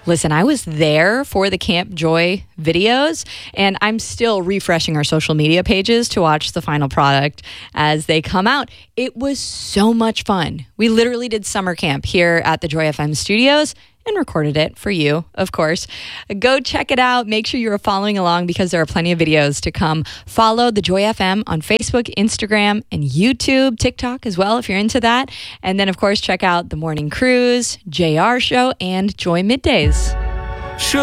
Listen, I was there for the Camp Joy videos, and I'm still refreshing our social media pages to watch the final product as they come out. It was so much fun. We literally did summer camp here at the Joy FM studios and recorded it for you, of course. Go check it out. Make sure you're following along because there are plenty of videos to come. Follow the Joy FM on Facebook, Instagram, and YouTube, TikTok as well if you're into that. And then, of course, check out The Morning Cruise, JR Show, and Joy Middays.